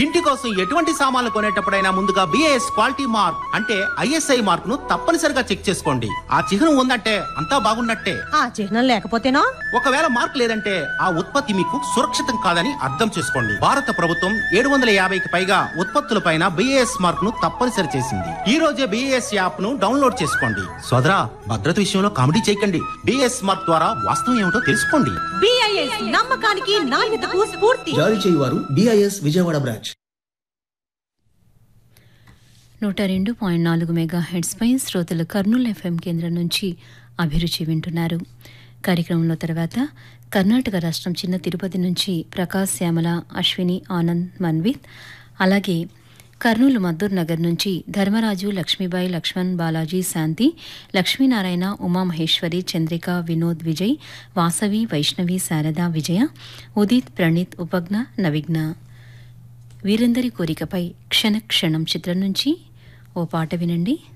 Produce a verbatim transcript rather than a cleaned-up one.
ఇంటి కోసం ఎటువంటి సామాన్లు కొనేటప్పుడైనా ముందుగా బిఏఎస్ క్వాలిటీ మార్క్ అంటే ఐఎస్ఐ మార్క్ ను తప్పనిసరిగా చెక్ చేసుకోండి. ఆ చిహ్నం ఉందంటే అంతా బాగున్నట్టే. ఆ చిహ్నం లేకపోతేనో? ఒకవేళ మార్క్ లేదంటే ఆ ఉత్పత్తి మీకు సురక్షితం కాదని అర్థం చేసుకోండి. భారత ప్రభుత్వం ఏడు వందల యాభైకి పైగా ఉత్పత్తులపైన బిఏఎస్ మార్క్ ను తప్పనిసరి చేసింది. ఈ రోజే బిఏఎస్ యాప్ ను డౌన్లోడ్ చేసుకోండి. సోదరా, భద్రత విషయంలో కామెడీ చేయకండి. బిఏఎస్ మార్క్ ద్వారా వాస్తవం ఏమిటో తెలుసుకోండి. బిఐఎస్ నమ్మకానికి నాణ్యతకు స్ఫూర్తి. జారీ చేయువారు బిఐఎస్ విజయవాడ బ్రాంచ్. నూట రెండు పాయింట్ నాలుగు మెగా హెడ్స్ పై శ్రోతలు కర్నూలు ఎఫ్ఎం కేంద్రం నుంచి అభిరుచి వింటున్నారు. కార్యక్రమంలో తర్వాత కర్ణాటక రాష్ట్రం చిన్న తిరుపతి నుంచి ప్రకాశ్ శ్యామల, అశ్విని, ఆనంద్, మన్విత్, అలాగే కర్నూలు మద్దూర్ నగర్ నుంచి ధర్మరాజు, లక్ష్మీబాయి, లక్ష్మణ్, బాలాజీ, శాంతి, లక్ష్మీనారాయణ, ఉమామహేశ్వరి, చంద్రిక, వినోద్, విజయ్, వాసవి, వైష్ణవి, శారద, విజయ, ఉదిత్, ప్రణీత్, ఉపజ్ఞ, నవిఘ్న వీరందరి కోరికపై క్షణ క్షణం చిత్రం నుంచి ఓ పాట వినండి.